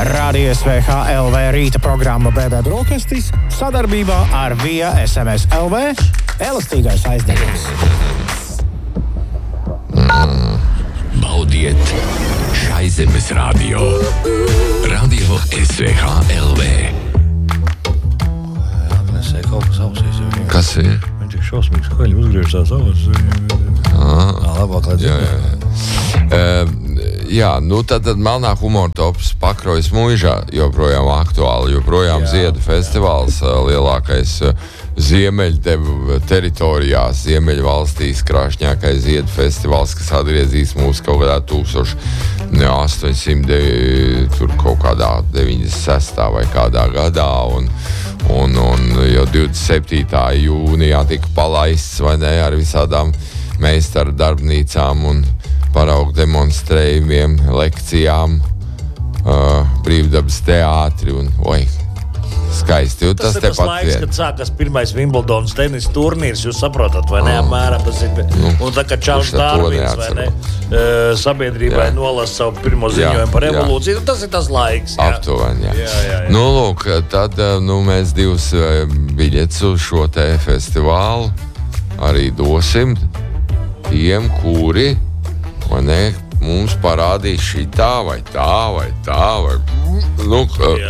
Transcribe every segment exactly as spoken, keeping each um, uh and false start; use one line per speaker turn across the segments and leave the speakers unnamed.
Radio S V H L V rīta programma B B Brokastis sadarbībā ar Via S M S L V elastīgais aizdevums.
Mm, baudiet Šaizemes radio. Radio S V H L V.
Agnesē kaut kas ausīs.
Kas ir?
Viņš ir šausmīgs, ko viņi uzgriež tās ausīs.
Ah,
labāk, lai
jā, jā, jā. Uh, jā, nu tad, tad melnā humora tops Pakruojas muižā joprojām aktuāli, joprojām jā, Ziedu festivāls, jā. Lielākais ziemeļu teritorijās, ziemeļu valstīs krāšņākais Ziedu festivāls, kas atgriezīs mūs kaut kādā tūkstoš astoņsimt tur kaut kādā deviņdesmit sestā vai kādā gadā, un, un, un jau divdesmit septītā jūnijā tika palaists, vai ne, ar visādām meistaru darbnīcām un paraugu demonstrējumiem, lekcijām, uh, brīvdabas teātri un, oi, skaisti. Un
tas, tas ir tas laiks, vien. Kad sākas pirmais Wimbledonas tenis turnīrs, jūs saprotat, vai ne, oh. apmēram tas ir. Nu, un tā kā Čārls Dārvins, vai ne, uh, sabiedrībai nolasa savu pirmo ziņojumu jā, par revolūciju, jā. Tas ir tas laiks. Jā.
Aptuveni, jā.
Jā, jā, jā.
Nu, lūk, tad nu, mēs divus biļetes uz šo te festivālu arī dosim tiem, kuri, vai ne, mums parādīs šitā, vai tā, vai tā, vai, nu,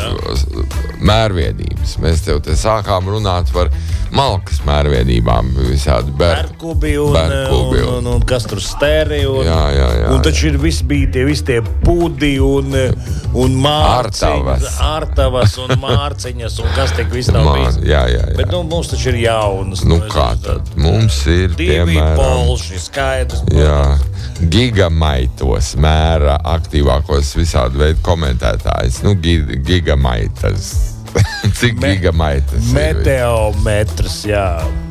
mērvienības. Mēs tev te sākām runāt par malkas mērvienībām, visādi
bērkubi un,
bērkubi
un, un, un kas tur stēri, un,
jā, jā, jā,
un taču ir visi bija tie, visi tie pudi un, un mārciņas, ārtavas un mārciņas, un kas tik viss nav bijis.
Jā, jā, jā.
Bet, nu, mums taču ir jaunas.
Nu, kā tad? Mums ir,
divi
piemēram,
polši, skaidrs.
Jā, gigamaitos mēra aktīvākos visādi veidu komentētājs. Nu, gi- gigamaitas. Cik Me- gigamaitas ir?
Meteometrs, jā.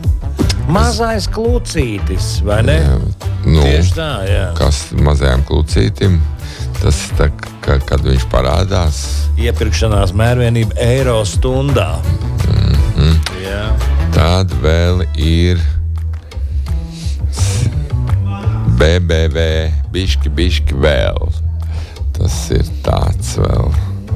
Mazais klucītis, vai ne?
Jā, nu,
tieši tā, jā.
Kas mazajām klucītim? Tas tā, ka, kad viņš parādās.
Iepirkšanās mērvienība eiro stundā.
Mm-hmm.
Jā.
Tad vēl ir B B V, biški, biški vēl. Tas ir tāds vēl.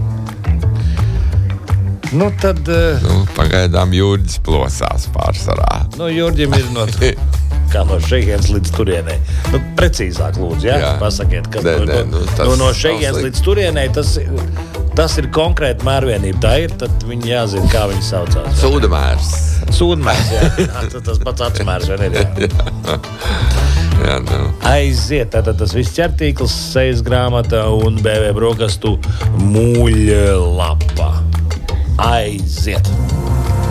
Nu, tad... Uh,
nu, pagaidām Jurģis plosās pārsvarā.
Nu, Jurģim ir no... kā no šejienes līdz turienei. Nu, precīzāk lūdzu, jā? jā. Pasakiet, kas
ne, ne,
no,
nu,
no, no šejienes līdz turienei, tas, tas ir konkrēta mērvienība. Tā ir, tad viņi jāzina, kā viņi saucās.
Sūdamērs.
Sūdamērs, jā. Tas pats atsmērs, vai ne?
Jā. Jā, nu.
Aiziet, tātad tas viss ķertīkls, sejas grāmata un B B brokastu mūļlapa. Aiziet!